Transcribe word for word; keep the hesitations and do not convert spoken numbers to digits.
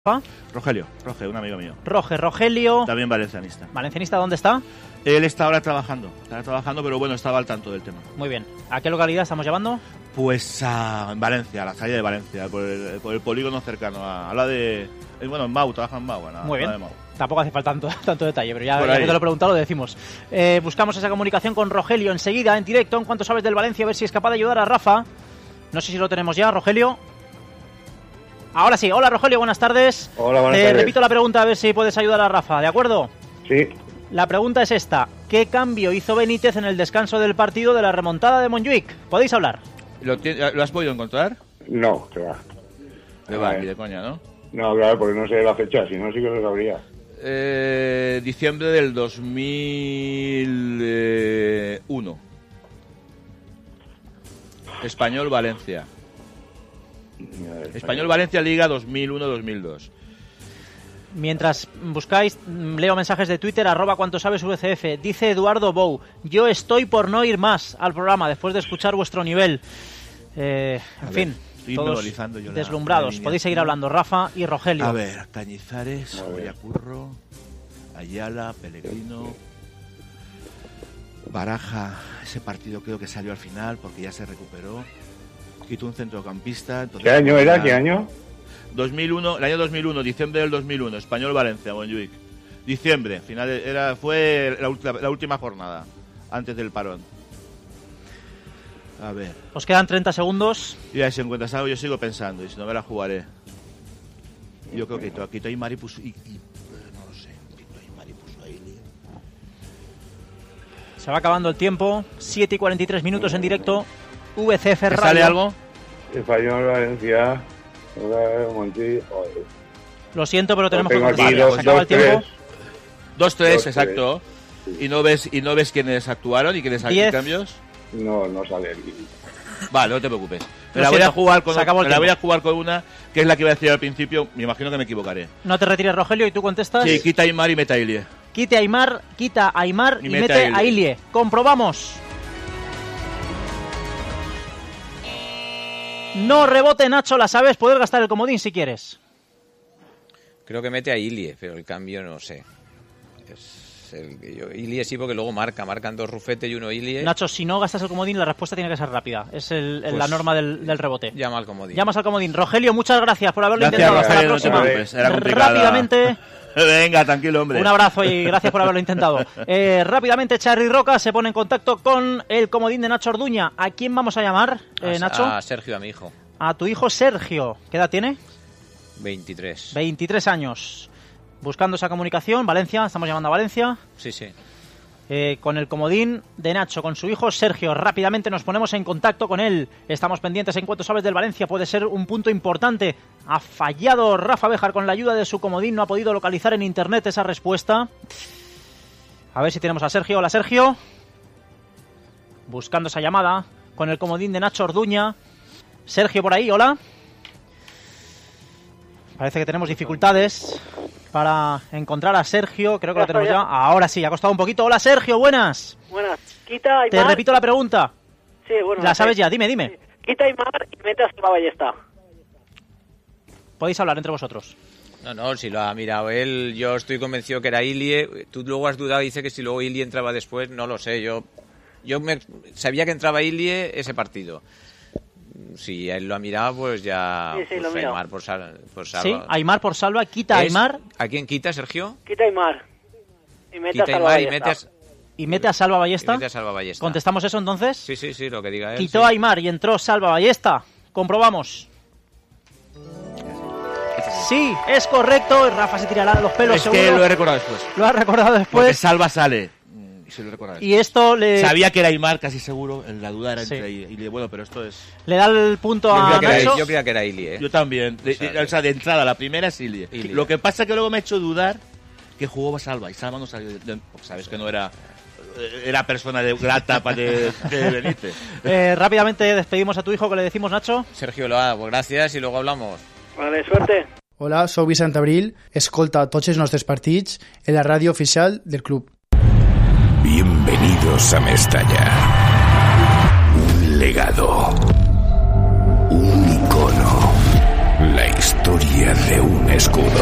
Rogelio, Roge, un amigo mío. Roge, Rogelio. También valencianista. ¿Valencianista dónde está? Él está ahora trabajando, está trabajando, pero bueno, estaba al tanto del tema. Muy bien. ¿A qué localidad estamos llevando? Pues a Valencia, a la salida de Valencia, por el, por el polígono cercano. A, a la de... Bueno, en Mau, trabaja en Mau. A la, Muy bien. De Mau. Tampoco hace falta tanto, tanto detalle, pero ya, ya que te lo he preguntado lo decimos. Eh, buscamos esa comunicación con Rogelio enseguida, en directo, en cuanto sabes del Valencia, a ver si es capaz de ayudar a Rafa. No sé si lo tenemos ya, Rogelio. Ahora sí. Hola, Rogelio, buenas tardes. Hola, buenas Te tardes. repito la pregunta, a ver si puedes ayudar a Rafa, ¿de acuerdo? Sí. La pregunta es esta. ¿Qué cambio hizo Benítez en el descanso del partido de la remontada de Montjuic? ¿Podéis hablar? ¿Lo, ¿Lo has podido encontrar? No, que va. De va, ni de coña, ¿no? No, claro, porque no sé la fecha, si no sí que lo sabría. Eh, diciembre del dos mil uno. Español Valencia. Español Valencia Liga dos mil uno dos mil dos. Mientras buscáis, leo mensajes de Twitter, arroba cuanto sabes V C F. Dice Eduardo Bou, yo estoy por no ir más al programa después de escuchar vuestro nivel. Eh, en A fin, ver, todos yo deslumbrados. la Podéis seguir hablando, Rafa y Rogelio. A ver, Cañizares, Boyacurro, Ayala, Pellegrino, Baraja. Ese partido creo que salió al final porque ya se recuperó. Quitó un centrocampista. ¿Qué año era? ¿Qué año? dos mil uno, el año dos mil uno, diciembre del dos mil uno, Español Valencia, Montjuic. Diciembre, final de, era fue la, la última jornada antes del parón. A ver. Os quedan treinta segundos. Y ahí si encuentras algo yo sigo pensando y si no me la jugaré. Yo creo que Quito Aymar y puso y, y, no lo sé, Quito Aymar y puso ahí. Se va acabando el tiempo. siete y cuarenta y tres minutos en directo. V C F Radio. ¿Sale algo? Español Valencia. Monti, Lo siento, pero tenemos tengo que aquí cortar. dos, Se acaba dos, el tiempo. dos tres, Dos, exacto. Sí. ¿Y no ves y no ves quiénes actuaron y quiénes Diez. hacen cambios? No, no sale aquí. Vale, no te preocupes. Me Lo la voy a siento, jugar con se acabó el me la voy a tiempo. jugar con una que es la que iba a decir al principio, me imagino que me equivocaré. No te retires, Rogelio, y tú contestas. Sí, quita Aymar y meta Ilie. Quite a Aymar, quita a Aymar y, Y mete, mete a a Ilie. Ilie. Comprobamos. No rebote, Nacho, la sabes. Puedes gastar el comodín si quieres. Creo que mete a Ilie, pero el cambio no sé. Es el que yo, Ilie sí, porque luego marca. Marcan dos Rufete y uno Ilie. Nacho, si no gastas el comodín, la respuesta tiene que ser rápida. Es el, el- Pues la norma del, del rebote. Llama al comodín. Llamas al comodín. Rogelio, muchas gracias por haberlo Gracias, intentado. Hasta la Rogelio, no te próxima. preocupes, era complicada. Rápidamente. Venga, tranquilo, hombre. Un abrazo y gracias por haberlo intentado. Eh, rápidamente, Charly Roca se pone en contacto con el comodín de Nacho Orduña. ¿A quién vamos a llamar, eh, a, Nacho? a Sergio, a mi hijo. A tu hijo Sergio. ¿Qué edad tiene? veintitrés. veintitrés años. Buscando esa comunicación, Valencia, estamos llamando a Valencia. Sí, sí. Eh, con el comodín de Nacho, con su hijo Sergio. Rápidamente nos ponemos en contacto con él. Estamos pendientes en cuanto sabes del Valencia. Puede ser un punto importante. Ha fallado Rafa Béjar con la ayuda de su comodín. No ha podido localizar en internet esa respuesta. A ver si tenemos a Sergio. Hola, Sergio. Buscando esa llamada con el comodín de Nacho Orduña. Sergio por ahí, hola. Parece que tenemos dificultades para encontrar a Sergio. Creo que lo tenemos ya. Ahora sí, ha costado un poquito. Hola, Sergio, buenas. Buenas, quita Te Aymar. repito la pregunta. Sí, bueno. La sabes sí. ya, dime, dime. Quita Aymar y mete a Salva Ballesta. Podéis hablar entre vosotros. No, no, si lo ha mirado él, yo estoy convencido que era Ilie. Tú luego has dudado y dice que si luego Ilie entraba después, no lo sé. Yo yo me, sabía que entraba Ilie ese partido. Si él lo ha mirado, pues ya... Sí, sí, pues lo he mirado. Aymar por, sal, por salva. Sí, Aymar por salva, quita a ¿Es- Aymar ¿A quién quita, Sergio? Quita Aymar y mete Quita a Salva Aymar y Ballesta. mete a, y mete a Salva y Ballesta. mete a Salva Ballesta. ¿Contestamos eso entonces? Sí, sí, sí, lo que diga él. Quitó sí. a Aymar y entró Salva Ballesta. Comprobamos. Sí, es correcto. Rafa se tirará de los pelos, Es seguro. que lo he recordado después. Lo ha recordado Porque después. Salva sale. Mm, Y se lo he recordado. Y esto le, Sabía que era Aymar, casi seguro. La duda era Sí. entre y, y bueno, pero esto es. le da el punto Yo a creía, que era, Nacho. yo creía que era Ilie, ¿eh? Yo también. De, O sea, de- o sea, de entrada, la primera es Ilie. Ilie. Lo que pasa es que luego me ha hecho dudar que jugó Salva. Y Salva no salió. de- de- Sabes que no era. Era persona de grata para de, de Benítez. Eh, rápidamente despedimos a tu hijo, que le decimos, Nacho. Sergio, lo ha, pues gracias y luego hablamos. Vale, suerte. Hola, soc Vicent Abril, escolta tots els nostres partits en la ràdio oficial del club. Bienvenidos a Mestalla. Un legado. Un icono. La historia historia de un escudo.